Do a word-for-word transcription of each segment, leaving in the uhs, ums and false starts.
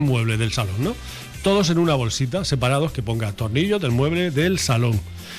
mueble del salón, ¿no? Todos en una bolsita, separados, que ponga tornillos del mueble del salón.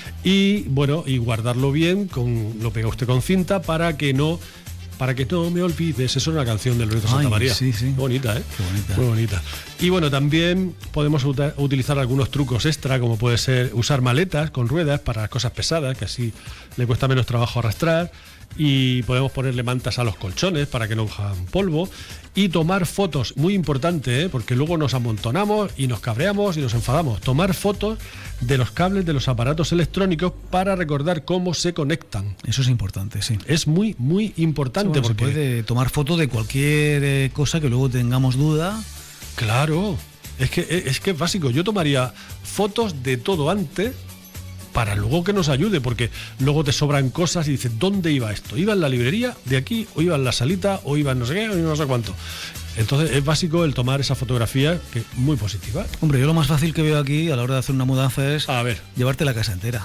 Y bueno, y guardarlo bien, con, lo pega usted con cinta para que no, para que no me olvides. Eso es una canción del Loreto Santa María. Sí, sí. Qué bonita, ¿eh? Qué bonita. Muy bonita. Y bueno, también podemos uta- utilizar algunos trucos extra, como puede ser usar maletas con ruedas para cosas pesadas, que así le cuesta menos trabajo arrastrar. Y podemos ponerle mantas a los colchones para que no cojan polvo. Y tomar fotos, muy importante, ¿eh? Porque luego nos amontonamos y nos cabreamos y nos enfadamos. Tomar fotos de los cables de los aparatos electrónicos para recordar cómo se conectan. Eso es importante, sí. Es muy, muy importante. Bueno, porque se puede tomar foto de cualquier eh, cosa que luego tengamos duda. Claro, es que es que es básico. Yo tomaría fotos de todo antes para luego que nos ayude, porque luego te sobran cosas y dices, ¿dónde iba esto? ¿Iba en la librería de aquí? ¿O iba en la salita? ¿O iba en no sé qué? ¿O no sé cuánto? Entonces es básico el tomar esa fotografía, que es muy positiva. Hombre, yo lo más fácil que veo aquí a la hora de hacer una mudanza es A ver. llevarte la casa entera.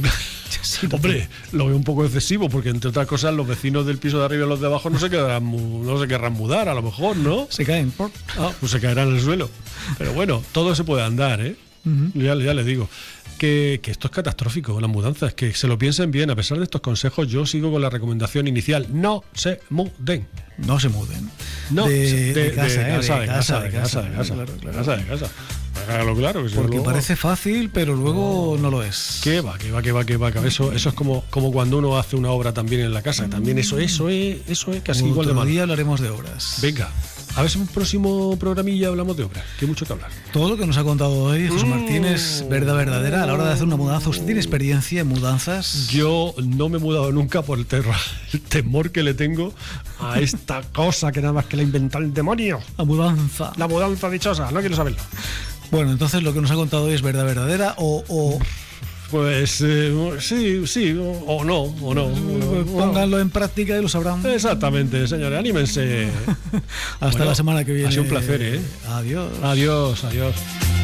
Hombre, lo veo un poco excesivo, porque entre otras cosas los vecinos del piso de arriba y los de abajo no se quedarán, mu- no se querrán mudar, a lo mejor, ¿no? Se caen. Ah, pues se caerán en el suelo. Pero bueno, todo se puede andar, ¿eh? Uh-huh. Ya, ya les digo que, que esto es catastrófico, las mudanzas, que se lo piensen bien. A pesar de estos consejos, yo sigo con la recomendación inicial: no se muden. No se muden. No, de, de, de, casa, de, eh, casa, de, de casa, casa, de casa, de casa, claro, claro. casa, de casa. Hágalo claro. Que si Porque luego... parece fácil, pero luego no lo es. ¿Qué va? ¿Qué va? ¿Qué va? ¿Qué va? Eso, eso es como, como cuando uno hace una obra también en la casa. También eso, eso es, eso es casi Otro igual de malo. día hablaremos de obras. Venga. A ver si en un próximo programilla hablamos de obras, que hay mucho que hablar. Todo lo que nos ha contado hoy José Mm. Martín es verdad verdadera a la hora de hacer una mudanza. ¿Usted tiene experiencia en mudanzas? Yo no me he mudado nunca por el, terror, el temor que le tengo a esta cosa que nada más que la inventó el demonio. La mudanza. La mudanza dichosa, no quiero saberlo. Bueno, entonces lo que nos ha contado hoy es verdad verdadera o... o... Pues eh, sí, sí, o, o no, o no. Pues pónganlo en práctica y lo sabrán. Exactamente, señores, anímense. Hasta bueno, la semana que viene. Ha sido un placer, ¿eh? Adiós. Adiós, adiós.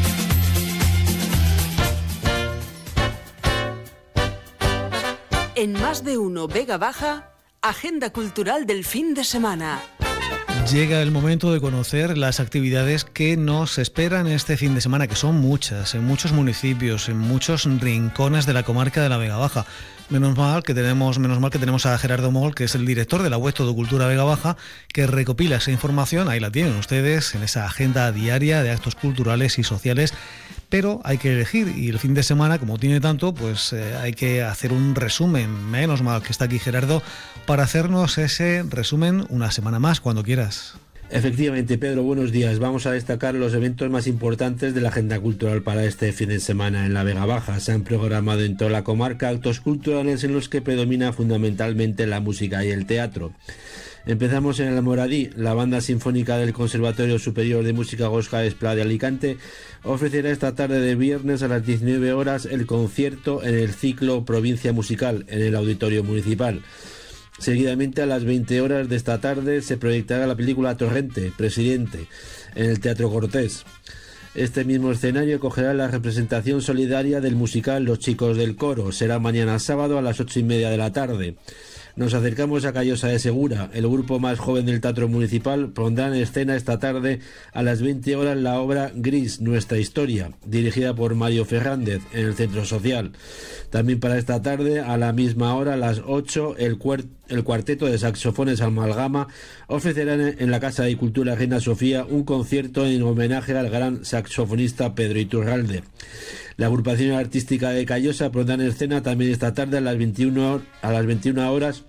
En Más de Uno Vega Baja, agenda cultural del fin de semana. Llega el momento de conocer las actividades que nos esperan este fin de semana, que son muchas, en muchos municipios, en muchos rincones de la comarca de la Vega Baja. Menos mal que tenemos, menos mal que tenemos a Gerardo Moll, que es el director de la web Todo Cultura Vega Baja, que recopila esa información. Ahí la tienen ustedes en esa agenda diaria de actos culturales y sociales. Pero hay que elegir, y el fin de semana, como tiene tanto, pues eh, hay que hacer un resumen. Menos mal que está aquí Gerardo para hacernos ese resumen una semana más, cuando quieras. Efectivamente, Pedro, buenos días. Vamos a destacar los eventos más importantes de la agenda cultural para este fin de semana en la Vega Baja. Se han programado en toda la comarca actos culturales en los que predomina fundamentalmente la música y el teatro. Empezamos en el Almoradí. La Banda Sinfónica del Conservatorio Superior de Música Góscar Esplá de Alicante ofrecerá esta tarde de viernes a las diecinueve horas el concierto en el ciclo Provincia Musical en el Auditorio Municipal. Seguidamente, a las veinte horas de esta tarde, se proyectará la película Torrente, Presidente, en el Teatro Cortés. Este mismo escenario acogerá la representación solidaria del musical Los Chicos del Coro. Será mañana sábado a las ocho y media de la tarde. Nos acercamos a Callosa de Segura. El grupo más joven del Teatro Municipal pondrá en escena esta tarde a las veinte horas la obra Gris, Nuestra Historia, dirigida por Mario Fernández en el Centro Social. También para esta tarde, a la misma hora, a las ocho, el, cuart el cuarteto de saxofones Amalgama ofrecerán en la Casa de Cultura Reina Sofía un concierto en homenaje al gran saxofonista Pedro Iturralde. La agrupación artística de Callosa pondrá en escena también esta tarde a las veintiuna horas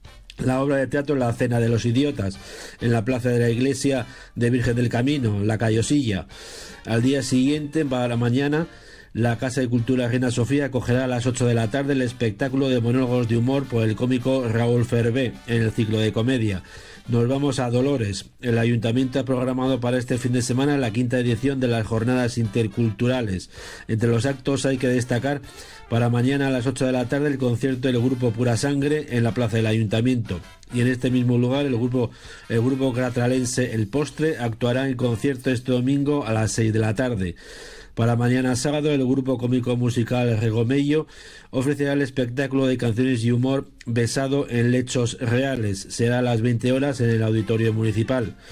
la obra de teatro La Cena de los Idiotas en la plaza de la iglesia de Virgen del Camino, La Callosilla. Al día siguiente, para la mañana, la Casa de Cultura Reina Sofía acogerá a las ocho de la tarde el espectáculo de monólogos de humor por el cómico Raúl Fervé en el ciclo de comedia. Nos vamos a Dolores. El Ayuntamiento ha programado para este fin de semana la quinta edición de las Jornadas Interculturales. Entre los actos hay que destacar para mañana a las ocho de la tarde el concierto del grupo Pura Sangre en la plaza del Ayuntamiento. Y en este mismo lugar el grupo, el grupo gratralense El Postre actuará en concierto este domingo a las seis de la tarde. Para mañana sábado, el grupo cómico musical Regomello ofrecerá el espectáculo de canciones y humor basado en hechos reales. Será a las veinte horas en el Auditorio Municipal.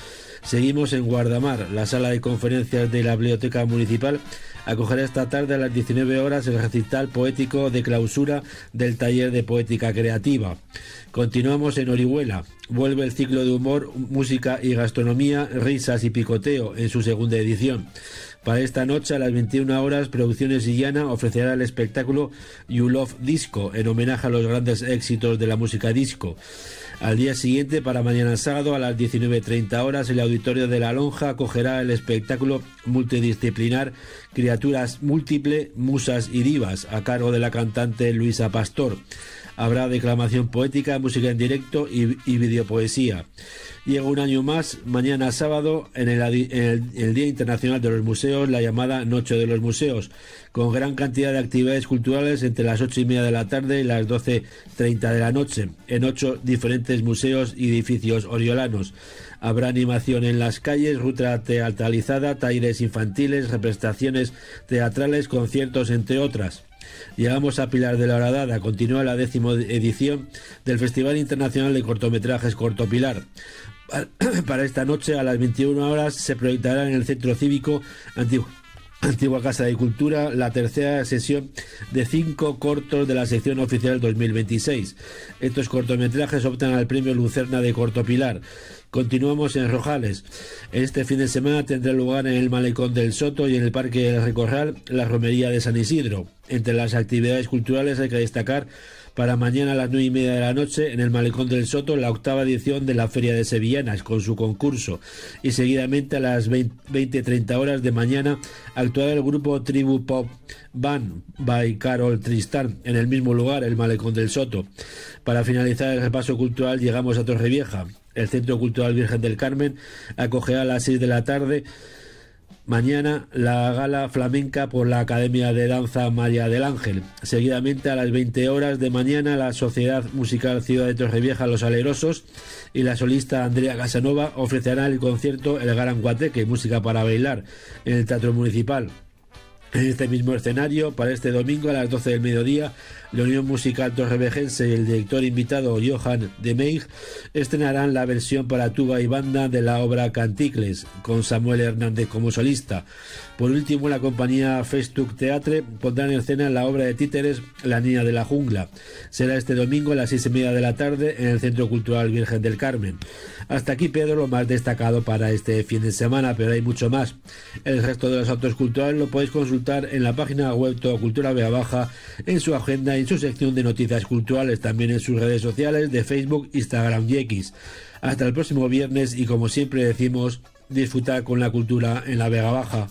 Seguimos en Guardamar. La sala de conferencias de la Biblioteca Municipal acogerá esta tarde a las diecinueve horas el recital poético de clausura del taller de poética creativa. Continuamos en Orihuela. Vuelve el ciclo de humor, música y gastronomía, risas y picoteo en su segunda edición. Para esta noche a las veintiuna horas, Producciones Illana ofrecerá el espectáculo You Love Disco en homenaje a los grandes éxitos de la música disco. Al día siguiente, para mañana sábado a las diecinueve treinta horas, el Auditorio de la Lonja acogerá el espectáculo multidisciplinar Criaturas Múltiple, Musas y Divas, a cargo de la cantante Luisa Pastor. Habrá declamación poética, música en directo y, y videopoesía. Llega un año más, mañana sábado, en el, en el, el Día Internacional de los Museos, la llamada Noche de los Museos, con gran cantidad de actividades culturales entre las ocho y media de la tarde y las doce treinta de la noche, en ocho diferentes museos y edificios oriolanos. Habrá animación en las calles, ruta teatralizada, talleres infantiles, representaciones teatrales, conciertos, entre otras. Llegamos a Pilar de la Horadada. Continúa la décima edición del Festival Internacional de Cortometrajes Corto Pilar. Para esta noche a las veintiuna horas se proyectará en el Centro Cívico Antigua, Antigua Casa de Cultura la tercera sesión de cinco cortos de la sección oficial dos mil veintiséis. Estos cortometrajes optan al premio Lucerna de Corto Pilar. Continuamos en Rojales. Este fin de semana tendrá lugar en el Malecón del Soto y en el Parque del Recorral la Romería de San Isidro. Entre las actividades culturales hay que destacar para mañana a las nueve y media de la noche en el Malecón del Soto la octava edición de la Feria de Sevillanas con su concurso, y seguidamente a las veinte treinta horas de mañana actuará el grupo Tribu Pop Band by Carol Tristán en el mismo lugar, el Malecón del Soto. Para finalizar el repaso cultural llegamos a Torrevieja. El Centro Cultural Virgen del Carmen acogerá a las seis de la tarde mañana la gala flamenca por la Academia de Danza María del Ángel. Seguidamente a las veinte horas de mañana la Sociedad Musical Ciudad de Torrevieja Los Alerosos y la solista Andrea Casanova ofrecerán el concierto El Gran Guateque, música para bailar, en el Teatro Municipal. En este mismo escenario, para este domingo a las doce del mediodía, la Unión Musical Torrevejense y el director invitado Johan de Meig estrenarán la versión para tuba y banda de la obra Canticles, con Samuel Hernández como solista. Por último, la compañía Festuc Teatre pondrá en escena la obra de títeres La Niña de la Jungla. Será este domingo a las seis y media de la tarde en el Centro Cultural Virgen del Carmen. Hasta aquí, Pedro, lo más destacado para este fin de semana, pero hay mucho más. El resto de los actos culturales lo podéis consultar en la página web Todo Cultura Vega Baja, en su agenda y en su sección de noticias culturales, también en sus redes sociales de Facebook, Instagram y X. Hasta el próximo viernes y, como siempre decimos, disfrutar con la cultura en la Vega Baja.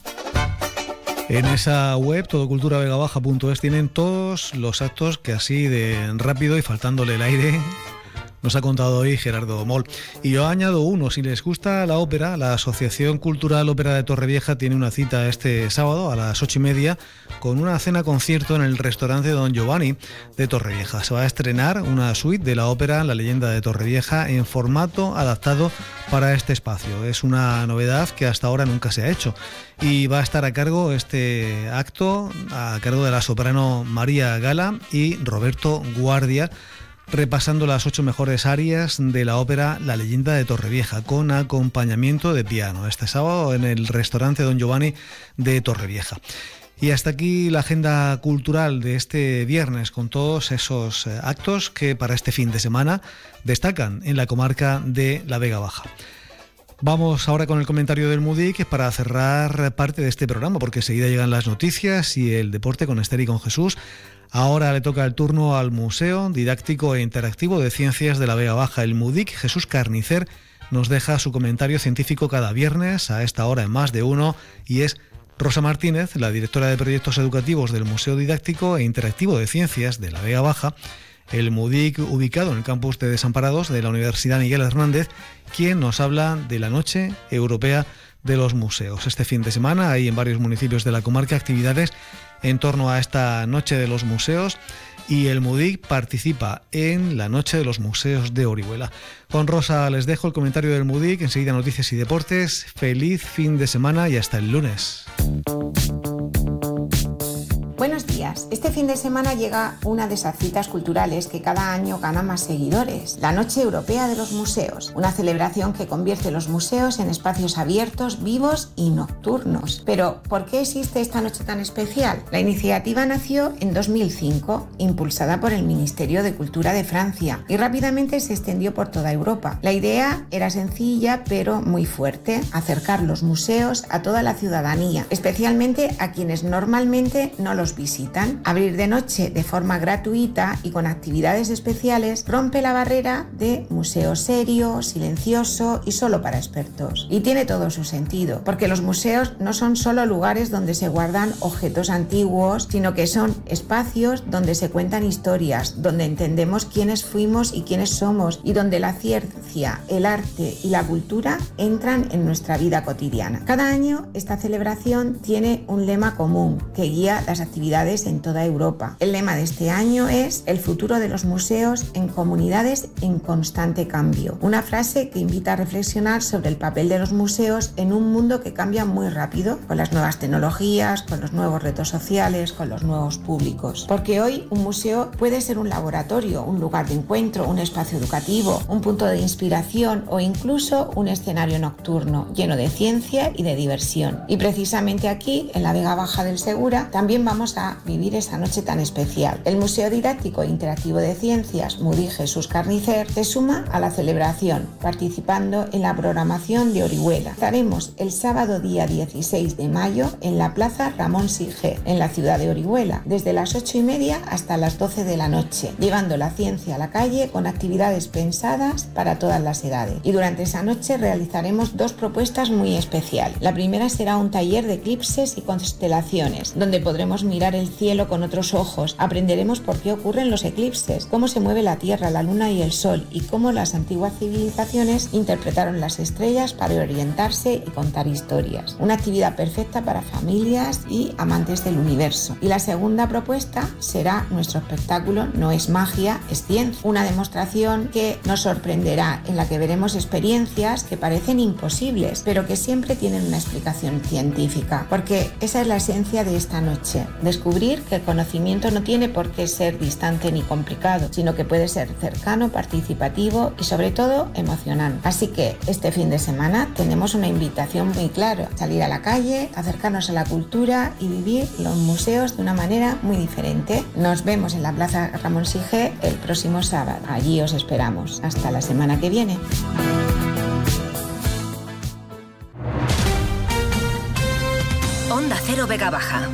En esa web, todoculturavegabaja punto es, tienen todos los actos que así de rápido y faltándole el aire nos ha contado hoy Gerardo Moll. Y yo añado uno, si les gusta la ópera, la Asociación Cultural Ópera de Torrevieja tiene una cita este sábado a las ocho y media con una cena concierto en el restaurante Don Giovanni de Torrevieja. Se va a estrenar una suite de la ópera La Leyenda de Torrevieja en formato adaptado para este espacio. Es una novedad que hasta ahora nunca se ha hecho. Y va a estar a cargo este acto, a cargo de la soprano María Gala y Roberto Guardia, repasando las ocho mejores arias de la ópera La Leyenda de Torrevieja, con acompañamiento de piano, este sábado en el restaurante Don Giovanni de Torrevieja. Y hasta aquí la agenda cultural de este viernes, con todos esos actos que para este fin de semana destacan en la comarca de la Vega Baja. Vamos ahora con el comentario del Mudic para cerrar parte de este programa, porque enseguida llegan las noticias y el deporte con Esther y con Jesús. Ahora le toca el turno al Museo Didáctico e Interactivo de Ciencias de la Vega Baja, el Mudic. Jesús Carnicer nos deja su comentario científico cada viernes a esta hora en Más de Uno, y es Rosa Martínez, la directora de proyectos educativos del Museo Didáctico e Interactivo de Ciencias de la Vega Baja, el Mudic ubicado en el campus de Desamparados de la Universidad Miguel Hernández, quien nos habla de la Noche Europea de los Museos. Este fin de semana hay en varios municipios de la comarca actividades en torno a esta Noche de los Museos, y el Mudic participa en la Noche de los Museos de Orihuela. Con Rosa les dejo el comentario del Mudic, enseguida noticias y deportes. Feliz fin de semana y hasta el lunes. Buenos días. Este fin de semana llega una de esas citas culturales que cada año gana más seguidores, la Noche Europea de los Museos, una celebración que convierte los museos en espacios abiertos, vivos y nocturnos. Pero, ¿por qué existe esta noche tan especial? La iniciativa nació en dos mil cinco, impulsada por el Ministerio de Cultura de Francia, y rápidamente se extendió por toda Europa. La idea era sencilla, pero muy fuerte: acercar los museos a toda la ciudadanía, especialmente a quienes normalmente no los visitan. Abrir de noche de forma gratuita y con actividades especiales rompe la barrera de museo serio, silencioso y solo para expertos. Y tiene todo su sentido, porque los museos no son solo lugares donde se guardan objetos antiguos, sino que son espacios donde se cuentan historias, donde entendemos quiénes fuimos y quiénes somos, y donde la ciencia, el arte y la cultura entran en nuestra vida cotidiana. Cada año esta celebración tiene un lema común que guía las actividades en toda Europa. El lema de este año es: el futuro de los museos en comunidades en constante cambio. Una frase que invita a reflexionar sobre el papel de los museos en un mundo que cambia muy rápido, con las nuevas tecnologías, con los nuevos retos sociales, con los nuevos públicos. Porque hoy un museo puede ser un laboratorio, un lugar de encuentro, un espacio educativo, un punto de inspiración o incluso un escenario nocturno lleno de ciencia y de diversión. Y precisamente aquí, en la Vega Baja del Segura, también vamos a vivir esa noche tan especial. El Museo Didáctico e Interactivo de Ciencias Mudí Jesús Carnicer se suma a la celebración, participando en la programación de Orihuela. Estaremos el sábado día dieciséis de mayo en la Plaza Ramón Sige, en la ciudad de Orihuela, desde las ocho y media hasta las doce de la noche, llevando la ciencia a la calle con actividades pensadas para todas las edades. Y durante esa noche realizaremos dos propuestas muy especiales. La primera será un taller de eclipses y constelaciones, donde podremos mirar el cielo con otros ojos. Aprenderemos por qué ocurren los eclipses, cómo se mueve la Tierra, la Luna y el Sol, y cómo las antiguas civilizaciones interpretaron las estrellas para orientarse y contar historias. Una actividad perfecta para familias y amantes del universo. Y la segunda propuesta será nuestro espectáculo No es magia, es ciencia, una demostración que nos sorprenderá, en la que veremos experiencias que parecen imposibles, pero que siempre tienen una explicación científica, porque esa es la esencia de esta noche: descubrir que el conocimiento no tiene por qué ser distante ni complicado, sino que puede ser cercano, participativo y sobre todo emocionante. Así que este fin de semana tenemos una invitación muy clara: salir a la calle, acercarnos a la cultura y vivir los museos de una manera muy diferente. Nos vemos en la Plaza Ramón Sige el próximo sábado. Allí os esperamos. Hasta la semana que viene. Onda Cero Vega Baja.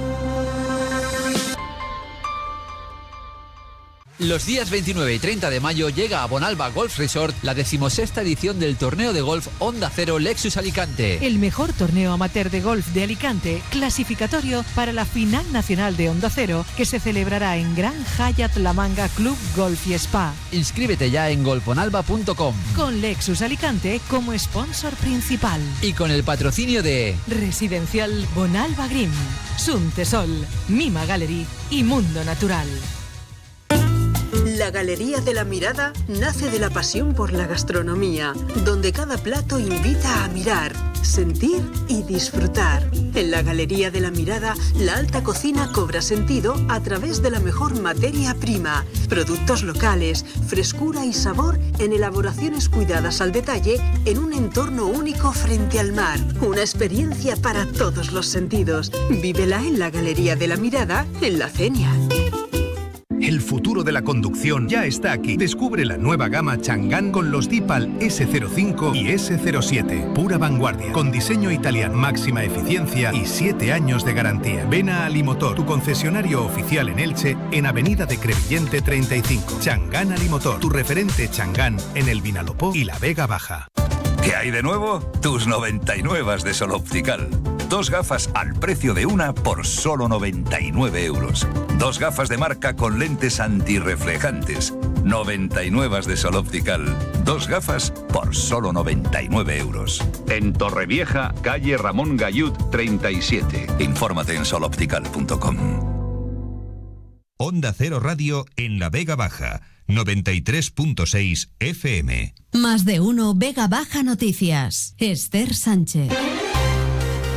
Los días veintinueve y treinta de mayo llega a Bonalba Golf Resort la decimosexta edición del torneo de golf Onda Cero Lexus Alicante. El mejor torneo amateur de golf de Alicante, clasificatorio para la final nacional de Onda Cero, que se celebrará en Gran Hyatt La Manga Club Golf y Spa. Inscríbete ya en golf bonalba punto com. Con Lexus Alicante como sponsor principal. Y con el patrocinio de Residencial Bonalba Green, Suntesol, Mima Gallery y Mundo Natural. La Galería de la Mirada nace de la pasión por la gastronomía, donde cada plato invita a mirar, sentir y disfrutar. En la Galería de la Mirada, la alta cocina cobra sentido a través de la mejor materia prima, productos locales, frescura y sabor en elaboraciones cuidadas al detalle en un entorno único frente al mar. Una experiencia para todos los sentidos. Vívela en la Galería de la Mirada, en La Cenia. El futuro de la conducción ya está aquí. Descubre la nueva gama Chang'an con los Deepal ese cero cinco y ese cero siete. Pura vanguardia, con diseño italiano, máxima eficiencia y siete años de garantía. Ven a Alimotor, tu concesionario oficial en Elche, en Avenida de Crevillente treinta y cinco. Chang'an Alimotor, tu referente Chang'an en el Vinalopó y la Vega Baja. ¿Qué hay de nuevo? Tus noventa y nueve de Sol Optical. Dos gafas al precio de una por solo noventa y nueve euros. Dos gafas de marca con lentes antirreflejantes. noventa y nueve de Sol Optical. Dos gafas por solo noventa y nueve euros. En Torrevieja, calle Ramón Gayud treinta y siete. Infórmate en sol optical punto com. Onda Cero Radio en la Vega Baja. noventa y tres punto seis F M. Más de uno Vega Baja Noticias. Esther Sánchez.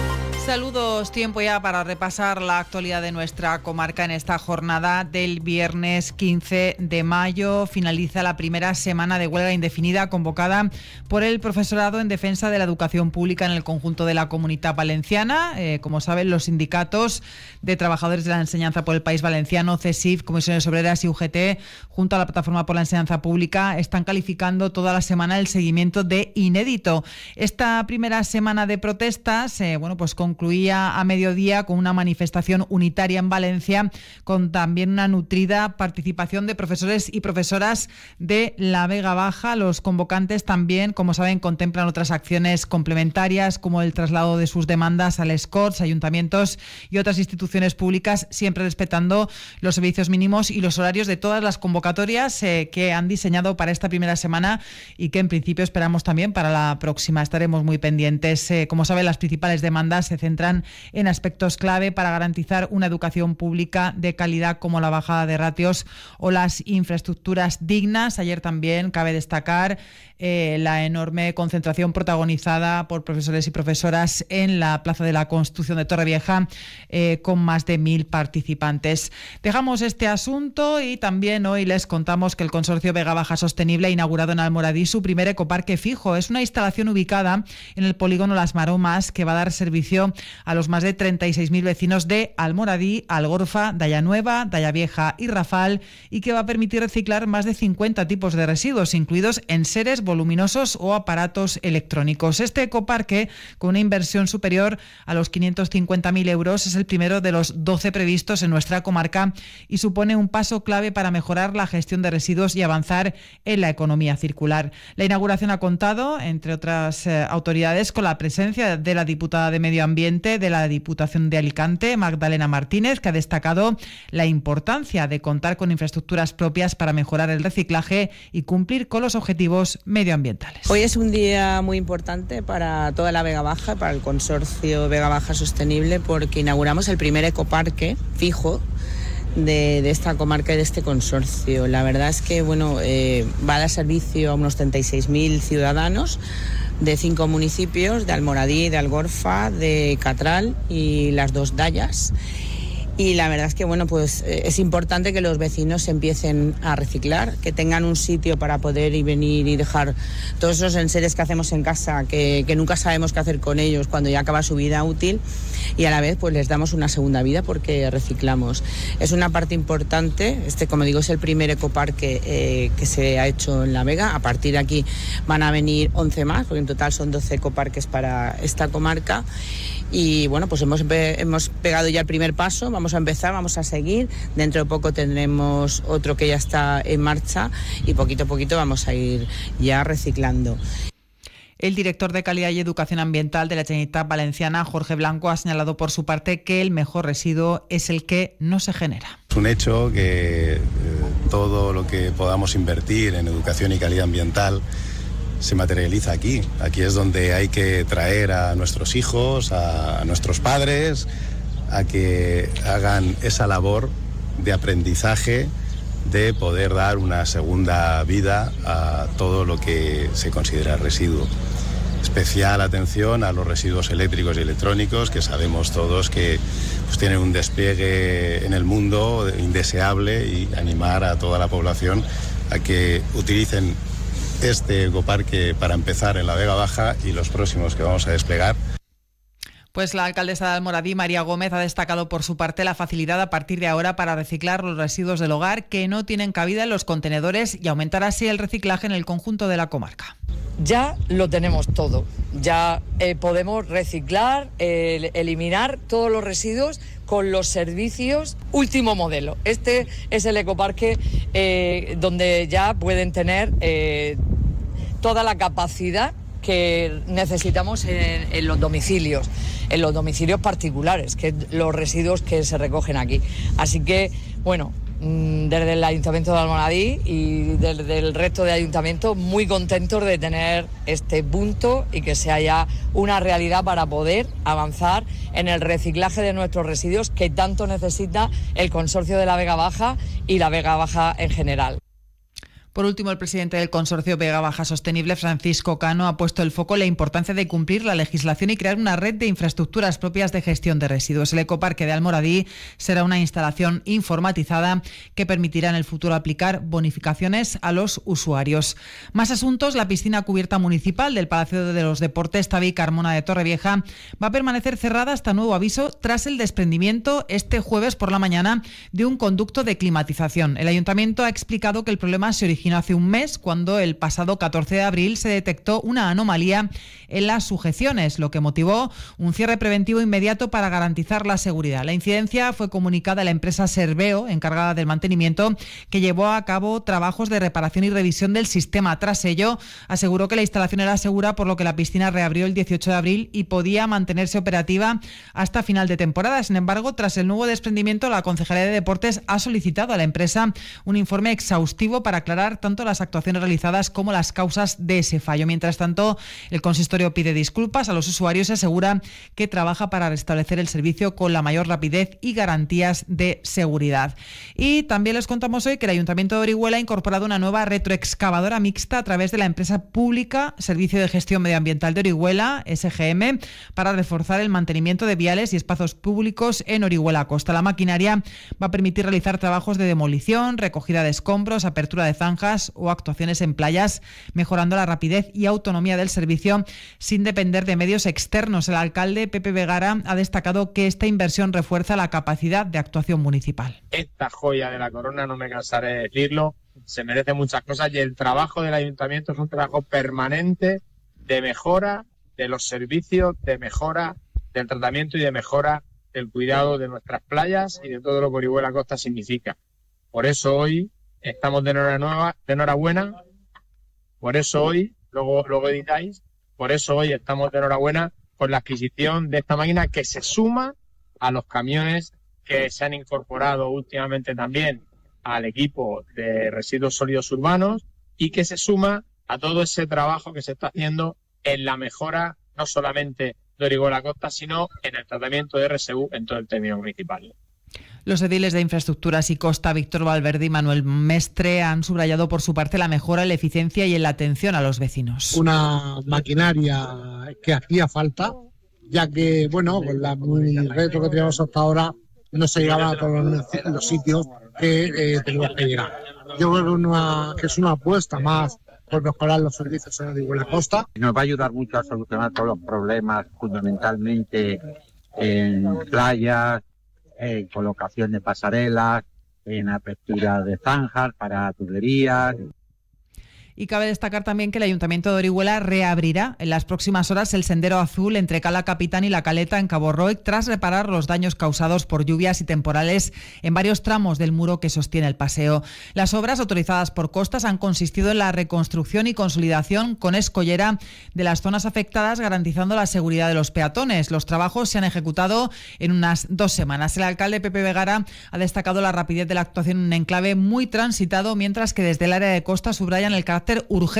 Saludos, tiempo ya para repasar la actualidad de nuestra comarca en esta jornada del viernes quince de mayo. Finaliza la primera semana de huelga indefinida convocada por el profesorado en defensa de la educación pública en el conjunto de la Comunitat Valenciana. Eh, como saben, los sindicatos de trabajadores de la enseñanza por el País Valenciano, C E S I F, Comisiones Obreras y U G T, junto a la Plataforma por la Enseñanza Pública, están calificando toda la semana el seguimiento de inédito. Esta primera semana de protestas, eh, bueno, pues con concluía a mediodía con una manifestación unitaria en Valencia, con también una nutrida participación de profesores y profesoras de la Vega Baja. Los convocantes también, como saben, contemplan otras acciones complementarias, como el traslado de sus demandas a les Corts, ayuntamientos y otras instituciones públicas, siempre respetando los servicios mínimos y los horarios de todas las convocatorias eh, que han diseñado para esta primera semana y que en principio esperamos también para la próxima. Estaremos muy pendientes. Eh, como saben, las principales demandas se centran en aspectos clave para garantizar una educación pública de calidad, como la bajada de ratios o las infraestructuras dignas. Ayer también cabe destacar eh, la enorme concentración protagonizada por profesores y profesoras en la Plaza de la Constitución de Torrevieja, eh, con más de mil participantes. Dejamos este asunto y también hoy les contamos que el Consorcio Vega Baja Sostenible ha inaugurado en Almoradí su primer ecoparque fijo. Es una instalación ubicada en el polígono Las Maromas que va a dar servicio a los más de treinta y seis mil vecinos de Almoradí, Algorfa, Daya Nueva, Daya Vieja y Rafal, y que va a permitir reciclar más de cincuenta tipos de residuos, incluidos enseres voluminosos o aparatos electrónicos. Este ecoparque, con una inversión superior a los quinientos cincuenta mil euros, es el primero de los doce previstos en nuestra comarca y supone un paso clave para mejorar la gestión de residuos y avanzar en la economía circular. La inauguración ha contado, entre otras eh, autoridades, con la presencia de la diputada de Medio Ambiente de la Diputación de Alicante, Magdalena Martínez, que ha destacado la importancia de contar con infraestructuras propias para mejorar el reciclaje y cumplir con los objetivos medioambientales. Hoy es un día muy importante para toda la Vega Baja, para el Consorcio Vega Baja Sostenible, porque inauguramos el primer ecoparque fijo de, de esta comarca y de este consorcio. La verdad es que bueno, eh, va a dar servicio a unos treinta y seis mil ciudadanos de cinco municipios, de Almoradí, de Algorfa, de Catral y las dos Dayas. Y la verdad es que bueno, pues es importante que los vecinos empiecen a reciclar, que tengan un sitio para poder ir, venir y dejar todos esos enseres que hacemos en casa, que, que nunca sabemos qué hacer con ellos cuando ya acaba su vida útil, y a la vez pues les damos una segunda vida porque reciclamos. Es una parte importante. Este, como digo, es el primer ecoparque eh, que se ha hecho en La Vega. A partir de aquí van a venir once más, porque en total son doce ecoparques para esta comarca. Y bueno, pues hemos, hemos pegado ya el primer paso, vamos a empezar, vamos a seguir. Dentro de poco tendremos otro que ya está en marcha y poquito a poquito vamos a ir ya reciclando. El director de Calidad y Educación Ambiental de la Generalitat Valenciana, Jorge Blanco, ha señalado por su parte que el mejor residuo es el que no se genera. Es un hecho que eh, todo lo que podamos invertir en educación y calidad ambiental se materializa aquí. Aquí es donde hay que traer a nuestros hijos, a, a nuestros padres, a que hagan esa labor de aprendizaje, de poder dar una segunda vida a todo lo que se considera residuo. Especial atención a los residuos eléctricos y electrónicos, que sabemos todos que pues, tienen un despliegue en el mundo indeseable, y animar a toda la población a que utilicen este ecoparque para empezar en la Vega Baja y los próximos que vamos a desplegar. Pues la alcaldesa de Almoradí, María Gómez, ha destacado por su parte la facilidad a partir de ahora para reciclar los residuos del hogar que no tienen cabida en los contenedores y aumentar así el reciclaje en el conjunto de la comarca. Ya lo tenemos todo, ya eh, podemos reciclar, eh, eliminar todos los residuos con los servicios último modelo. Este es el ecoparque eh, donde ya pueden tener eh, toda la capacidad que necesitamos en, en los domicilios, en los domicilios particulares, que es los residuos que se recogen aquí. Así que, bueno, desde el Ayuntamiento de Almoradí y desde el resto de ayuntamientos, muy contentos de tener este punto y que sea ya una realidad para poder avanzar en el reciclaje de nuestros residuos que tanto necesita el Consorcio de la Vega Baja y la Vega Baja en general. Por último, el presidente del consorcio Vega Baja Sostenible, Francisco Cano, ha puesto el foco en la importancia de cumplir la legislación y crear una red de infraestructuras propias de gestión de residuos. El ecoparque de Almoradí será una instalación informatizada que permitirá en el futuro aplicar bonificaciones a los usuarios. Más asuntos. La piscina cubierta municipal del Palacio de los Deportes Tavi Carmona de Torrevieja va a permanecer cerrada hasta nuevo aviso tras el desprendimiento este jueves por la mañana de un conducto de climatización. El ayuntamiento ha explicado que el problema se originó hace un mes cuando el pasado catorce de abril se detectó una anomalía en las sujeciones, lo que motivó un cierre preventivo inmediato para garantizar la seguridad. La incidencia fue comunicada a la empresa Serveo, encargada del mantenimiento, que llevó a cabo trabajos de reparación y revisión del sistema. Tras ello, aseguró que la instalación era segura, por lo que la piscina reabrió el dieciocho de abril y podía mantenerse operativa hasta final de temporada. Sin embargo, tras el nuevo desprendimiento, la Concejalía de Deportes ha solicitado a la empresa un informe exhaustivo para aclarar tanto las actuaciones realizadas como las causas de ese fallo. Mientras tanto, el consistorio pide disculpas a los usuarios y asegura que trabaja para restablecer el servicio con la mayor rapidez y garantías de seguridad. Y también les contamos hoy que el Ayuntamiento de Orihuela ha incorporado una nueva retroexcavadora mixta a través de la empresa pública Servicio de Gestión Medioambiental de Orihuela, S G M, para reforzar el mantenimiento de viales y espacios públicos en Orihuela Costa. La maquinaria va a permitir realizar trabajos de demolición, recogida de escombros, apertura de zanjas o actuaciones en playas, mejorando la rapidez y autonomía del servicio sin depender de medios externos. El alcalde Pepe Vegara ha destacado que esta inversión refuerza la capacidad de actuación municipal. Esta joya de la corona, no me cansaré de decirlo, se merece muchas cosas y el trabajo del ayuntamiento es un trabajo permanente de mejora de los servicios, de mejora del tratamiento y de mejora del cuidado de nuestras playas y de todo lo que Orihuela Costa significa. Por eso hoy estamos de enhorabuena, de enhorabuena, por eso hoy, luego, luego editáis, por eso hoy estamos de enhorabuena con la adquisición de esta máquina que se suma a los camiones que se han incorporado últimamente también al equipo de residuos sólidos urbanos y que se suma a todo ese trabajo que se está haciendo en la mejora no solamente de Orihuela Costa, sino en el tratamiento de R S U en todo el término municipal. Los ediles de Infraestructuras y Costa, Víctor Valverde y Manuel Mestre, han subrayado por su parte la mejora en la eficiencia y en la atención a los vecinos. Una maquinaria que hacía falta, ya que, bueno, con la muy retro que teníamos hasta ahora, no se llegaba a todos los, los sitios que eh, teníamos que llegar. Yo creo que, una, que es una apuesta más por mejorar los servicios en Orihuela Costa. Nos va a ayudar mucho a solucionar todos los problemas, fundamentalmente en playas, en colocación de pasarelas, en apertura de zanjas para tuberías. Y cabe destacar también que el Ayuntamiento de Orihuela reabrirá en las próximas horas el sendero azul entre Cala Capitán y La Caleta en Cabo Roig, tras reparar los daños causados por lluvias y temporales en varios tramos del muro que sostiene el paseo. Las obras autorizadas por Costas han consistido en la reconstrucción y consolidación con escollera de las zonas afectadas, garantizando la seguridad de los peatones. Los trabajos se han ejecutado en unas dos semanas. El alcalde Pepe Vegara ha destacado la rapidez de la actuación en un enclave muy transitado, mientras que desde el área de Costa subrayan el carácter urgente